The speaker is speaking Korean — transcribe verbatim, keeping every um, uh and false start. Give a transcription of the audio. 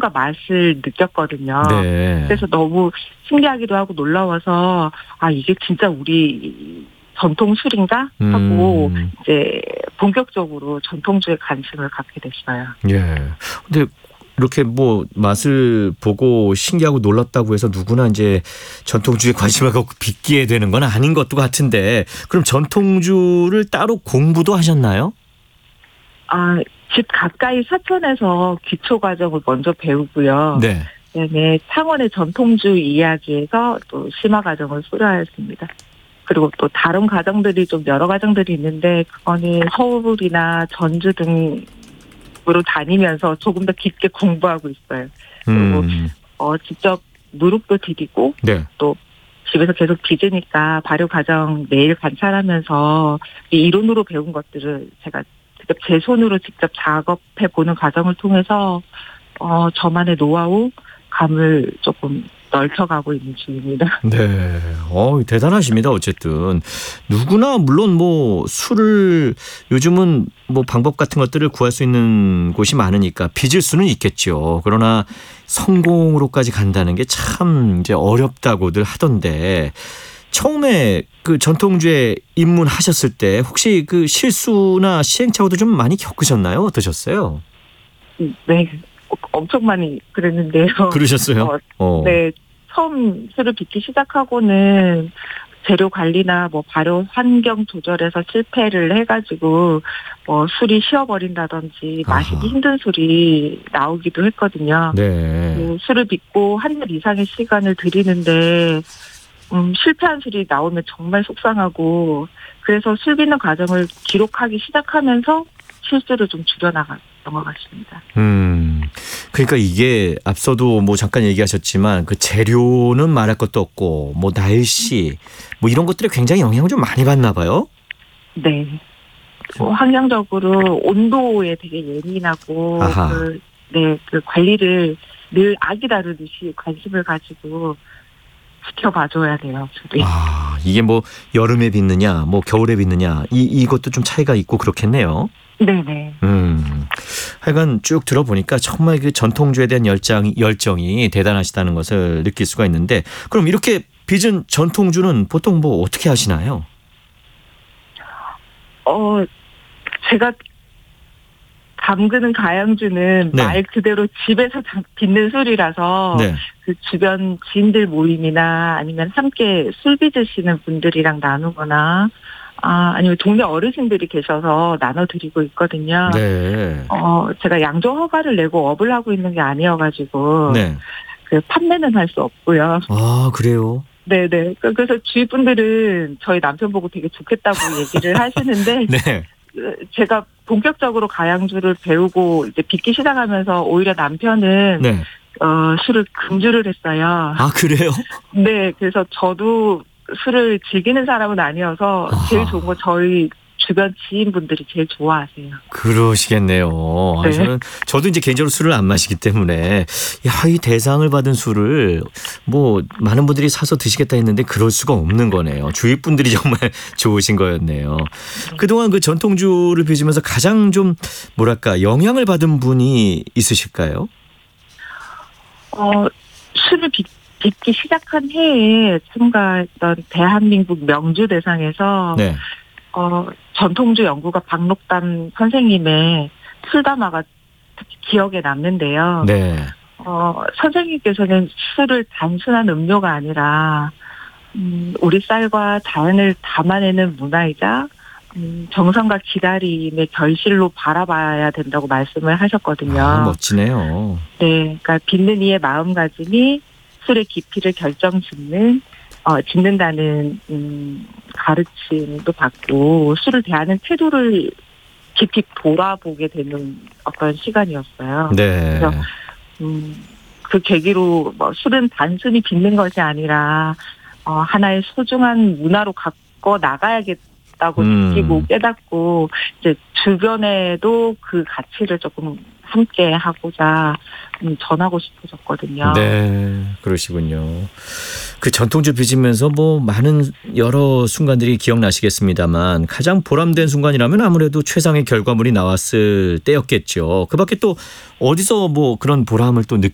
향과 맛을 느꼈거든요. 네. 그래서 너무 신기하기도 하고 놀라워서 아 이게 진짜 우리 전통 술인가 하고 음. 이제 본격적으로 전통주에 관심을 갖게 됐어요. 예. 근데 이렇게 뭐 맛을 보고 신기하고 놀랐다고 해서 누구나 이제 전통주에 관심을 갖고 빚게 되는 건 아닌 것도 같은데 그럼 전통주를 따로 공부도 하셨나요? 아, 집 가까이 사천에서 기초 과정을 먼저 배우고요. 네. 그다음에 창원의 전통주 이야기에서 또 심화 과정을 수료하였습니다. 그리고 또 다른 과정들이 좀 여러 과정들이 있는데 그거는 서울이나 전주 등으로 다니면서 조금 더 깊게 공부하고 있어요. 그리고 음. 어, 직접 누룩도 디디고 네. 또 집에서 계속 빚으니까 발효 과정 매일 관찰하면서 이 이론으로 배운 것들을 제가 직접 제 손으로 직접 작업해 보는 과정을 통해서 어, 저만의 노하우, 감을 조금 넓혀가고 있는 중입니다. 네. 어, 대단하십니다. 어쨌든 누구나 물론 뭐 술을 요즘은 뭐 방법 같은 것들을 구할 수 있는 곳이 많으니까 빚을 수는 있겠죠. 그러나 성공으로까지 간다는 게 참 이제 어렵다고들 하던데 처음에 그 전통주에 입문하셨을 때 혹시 그 실수나 시행착오도 좀 많이 겪으셨나요? 어떠셨어요? 네, 엄청 많이 그랬는데요. 그러셨어요? 어, 어. 네, 처음 술을 빚기 시작하고는 재료 관리나 뭐 발효 환경 조절에서 실패를 해가지고 뭐 술이 쉬어버린다든지 마시기 아하. 힘든 술이 나오기도 했거든요. 네. 그 술을 빚고 한 달 이상의 시간을 들이는데 음, 실패한 술이 나오면 정말 속상하고 그래서 술 빚는 과정을 기록하기 시작하면서 실수를 좀 줄여나갔던 것 같습니다. 음, 그러니까 이게 앞서도 뭐 잠깐 얘기하셨지만 그 재료는 말할 것도 없고 뭐 날씨 뭐 이런 것들이 굉장히 영향을 좀 많이 받나 봐요. 네. 뭐 환경적으로 온도에 되게 예민하고 아하. 그, 네, 그 관리를 늘 아기 다루듯이 관심을 가지고 지켜봐줘야 돼요, 술이. 아, 이게 뭐 여름에 빚느냐 뭐 겨울에 빚느냐 이, 이것도 좀 차이가 있고 그렇겠네요. 네네. 음, 하여간 쭉 들어보니까 정말 그 전통주에 대한 열정이, 열정이 대단하시다는 것을 느낄 수가 있는데 그럼 이렇게 빚은 전통주는 보통 뭐 어떻게 하시나요? 어, 제가 담그는 가양주는 네. 말 그대로 집에서 담- 빚는 술이라서 네. 그 주변 지인들 모임이나 아니면 함께 술 빚으시는 분들이랑 나누거나 아, 아니면 동네 어르신들이 계셔서 나눠드리고 있거든요. 네. 어, 제가 양조 허가를 내고 업을 하고 있는 게 아니어가지고 네. 그 판매는 할 수 없고요. 아, 그래요? 네네. 그- 그래서 주위 분들은 저희 남편 보고 되게 좋겠다고 얘기를 하시는데 네. 제가 본격적으로 가양주를 배우고 이제 빚기 시작하면서 오히려 남편은 네. 어, 술을 금주를 했어요. 아, 그래요? 네, 그래서 저도 술을 즐기는 사람은 아니어서 제일 아하. 좋은 건 저희 주변 지인분들이 제일 좋아하세요. 그러시겠네요. 아, 네. 저는 저도 이제 개인적으로 술을 안 마시기 때문에 야, 이 대상을 받은 술을 뭐 많은 분들이 사서 드시겠다 했는데 그럴 수가 없는 거네요. 주위 분들이 정말 좋으신 거였네요. 그동안 그 전통주를 빚으면서 가장 좀 뭐랄까 영향을 받은 분이 있으실까요? 어, 술을 빚, 빚기 시작한 해에 참가했던 대한민국 명주 대상에서 네. 어, 전통주 연구가 박록담 선생님의 술담화가 특히 기억에 남는데요. 네. 어, 선생님께서는 술을 단순한 음료가 아니라 음, 우리 쌀과 자연을 담아내는 문화이자 음, 정성과 기다림의 결실로 바라봐야 된다고 말씀을 하셨거든요. 아, 멋지네요. 네, 그러니까 빚는 이의 마음가짐이 술의 깊이를 결정짓는 어, 짓는다는 음, 가르침도 받고 술을 대하는 태도를 깊이 돌아보게 되는 어떤 시간이었어요. 네. 그래서 음, 그 계기로 뭐 술은 단순히 빚는 것이 아니라 어, 하나의 소중한 문화로 갖고 나가야겠다고 음. 느끼고 깨닫고 이제 주변에도 그 가치를 조금 함께 하고자 음, 전하고 싶어졌거든요. 네, 그러시군요. 그 전통주 빚으면서 뭐 많은 여러 순간들이 기억나시겠습니다만 가장 보람된 순간이라면 아무래도 최상의 결과물이 나왔을 때였겠죠. 그 밖에 또 어디서 뭐 그런 보람을 또